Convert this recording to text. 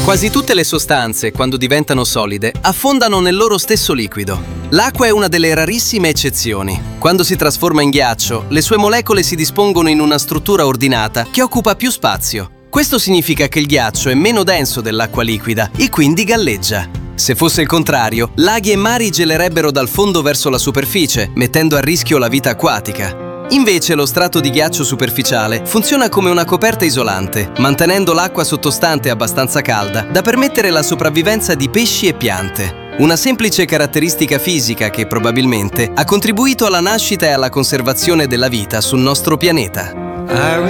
Quasi tutte le sostanze, quando diventano solide, affondano nel loro stesso liquido. L'acqua è una delle rarissime eccezioni. Quando si trasforma in ghiaccio, le sue molecole si dispongono in una struttura ordinata che occupa più spazio. Questo significa che il ghiaccio è meno denso dell'acqua liquida e quindi galleggia. Se fosse il contrario, laghi e mari gelerebbero dal fondo verso la superficie, mettendo a rischio la vita acquatica. Invece lo strato di ghiaccio superficiale funziona come una coperta isolante, mantenendo l'acqua sottostante abbastanza calda da permettere la sopravvivenza di pesci e piante. Una semplice caratteristica fisica che probabilmente ha contribuito alla nascita e alla conservazione della vita sul nostro pianeta.